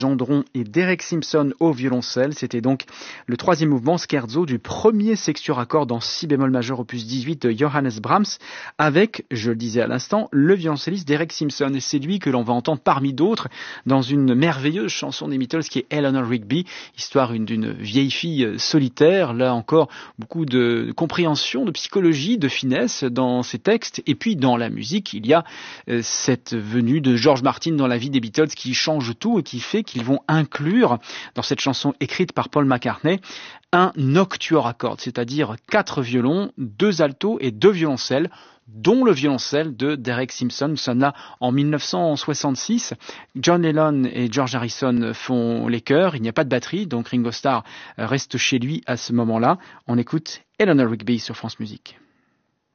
Gendron et Derek Simpson au violoncelle. C'était donc le troisième mouvement scherzo du premier sextuor à cordes en si bémol majeur opus 18 de Johannes Brahms avec, je le disais à l'instant, le violoncelliste Derek Simpson. Et c'est lui que l'on va entendre parmi d'autres dans une merveilleuse chanson des Beatles qui est Eleanor Rigby, histoire d'une vieille fille solitaire. Là encore, beaucoup de compréhension, de psychologie, de finesse dans ces textes. Et puis dans la musique, il y a cette venue de George Martin dans la vie des Beatles qui change tout et qui fait qu'ils vont inclure dans cette chanson écrite par Paul McCartney un octuor à cordes, c'est-à-dire 4 violons, 2 altos et 2 violoncelles, dont le violoncelle de Derek Simpson. Nous sommes là en 1966. John Lennon et George Harrison font les chœurs. Il n'y a pas de batterie, donc Ringo Starr reste chez lui à ce moment-là. On écoute Eleanor Rigby sur France Musique.